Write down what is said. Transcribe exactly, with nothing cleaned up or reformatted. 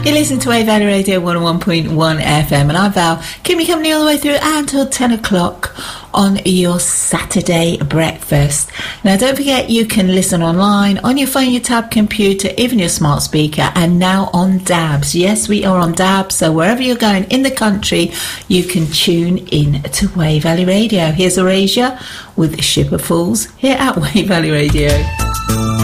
You listen to Wave Valley Radio one oh one point one F M, and I'm Val. Keep me company all the way through until ten o'clock on your Saturday breakfast. Now, don't forget you can listen online, on your phone, your tab, computer, even your smart speaker, and now on Dabs. Yes, we are on Dabs, so wherever you're going in the country, you can tune in to Wave Valley Radio. Here's Erasure with Ship of Fools here at Wave Valley Radio.